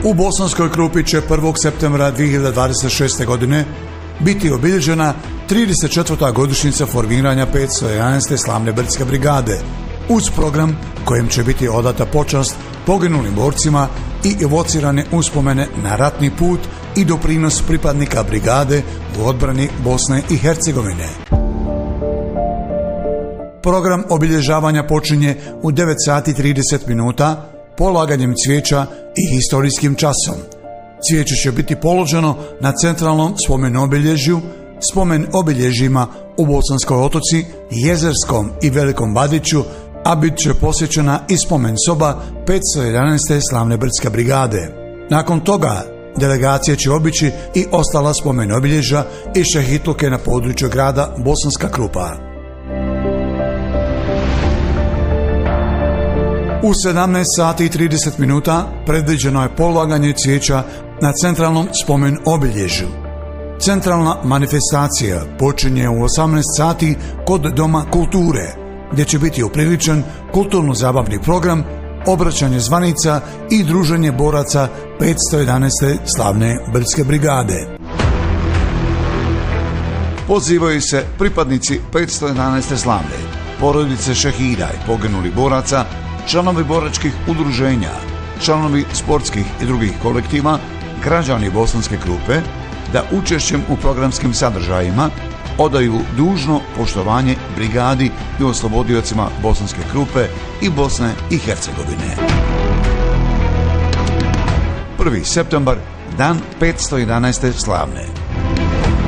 U Bosanskoj Krupi će 1. septembra 2026. godine biti obilježena 34. godišnjica formiranja 511. slavne brdske brigade, uz program kojem će biti odata počast poginulim borcima i evocirane uspomene na ratni put i doprinos pripadnika brigade u odbrani Bosne i Hercegovine. Program obilježavanja počinje u 9 sati 30 minuta polaganjem cvijeća i historijskim časom. Cvijeće će biti položeno na centralnom spomen obilježju, spomen obilježjima u Bosanskoj Otoci, Jezerskom i Velikom Badiću, a bit će posjećena i spomen soba 511. slavne brdske brigade. Nakon toga delegacija će obići i ostala spomen obilježja i šehitluke na području grada Bosanska Krupa. U 17 sati i 30 minuta predviđeno je polaganje cvijeća na centralnom spomen obilježju. Centralna manifestacija počinje u 18 sati kod Doma kulture, gdje će biti upriličen kulturno-zabavni program, obraćanje zvanica i druženje boraca 511. slavne brdske brigade. Pozivaju se pripadnici 511. slavne, porodice šehida i poginulih boraca, članovi boračkih udruženja, članovi sportskih i drugih kolektiva, građani Bosanske Krupe, da učešćem u programskim sadržajima odaju dužno poštovanje brigadi i oslobodiocima Bosanske Krupe i Bosne i Hercegovine. 1. septembar, dan 511. slavne.